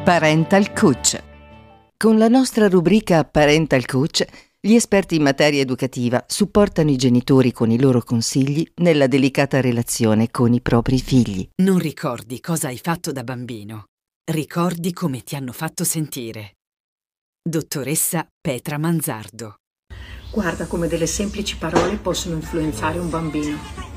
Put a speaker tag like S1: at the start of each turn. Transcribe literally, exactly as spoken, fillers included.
S1: Parental Coach. Con la nostra rubrica Parental Coach, gli esperti in materia educativa supportano i genitori con i loro consigli nella delicata relazione con i propri figli.
S2: Non ricordi cosa hai fatto da bambino. Ricordi come ti hanno fatto sentire. Dottoressa Petra Manzardo.
S3: Guarda come delle semplici parole possono influenzare un bambino.